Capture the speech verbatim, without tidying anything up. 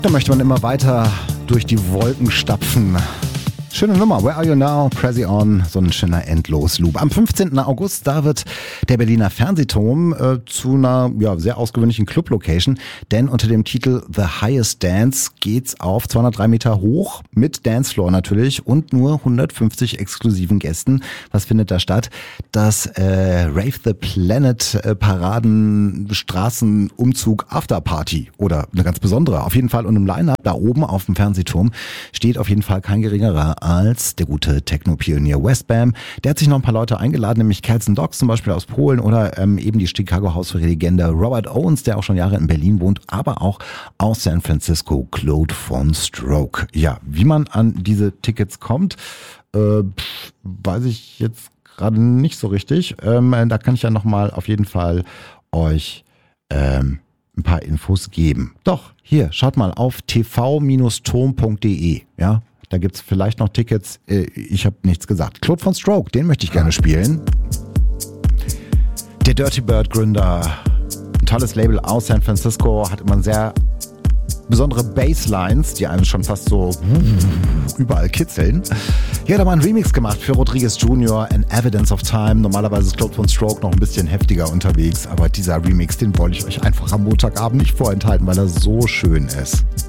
Da möchte man immer weiter durch die Wolken stapfen. Schöne Nummer, Where Are You Now, Prezi On, so ein schöner Endlosloop. Am fünfzehnten August, da wird der Berliner Fernsehturm äh, zu einer ja, sehr ausgewöhnlichen Club-Location, denn unter dem Titel The Highest Dance geht's auf zweihundertdrei Meter hoch, mit Dancefloor natürlich und nur hundertfünfzig exklusiven Gästen. Was findet da statt? Das äh, Rave the Planet äh, Paraden Straßen Umzug Afterparty oder eine ganz besondere. Auf jeden Fall und im Line-Up da oben auf dem Fernsehturm steht auf jeden Fall kein geringerer als der gute Techno-Pionier Westbam. Der hat sich noch ein paar Leute eingeladen, nämlich Kelsen Dogs zum Beispiel aus Polen oder ähm, eben die Chicago House-Legende Robert Owens, der auch schon Jahre in Berlin wohnt, aber auch aus San Francisco Claude von Stroke. Ja, wie man an diese Tickets kommt, äh, pff, weiß ich jetzt gerade nicht so richtig. Ähm, da kann ich ja nochmal auf jeden Fall euch ähm, ein paar Infos geben. Doch, hier, schaut mal auf t v turm punkt d e, ja. Da gibt's vielleicht noch Tickets. Ich habe nichts gesagt. Claude von Stroke, den möchte ich gerne spielen. Der Dirty Bird Gründer. Ein tolles Label aus San Francisco. Hat immer sehr besondere Basslines, die einen schon fast so überall kitzeln. Hier hat er mal einen Remix gemacht für Rodriguez Junior, An Evidence of Time. Normalerweise ist Claude von Stroke noch ein bisschen heftiger unterwegs. Aber dieser Remix, den wollte ich euch einfach am Montagabend nicht vorenthalten, weil er so schön ist.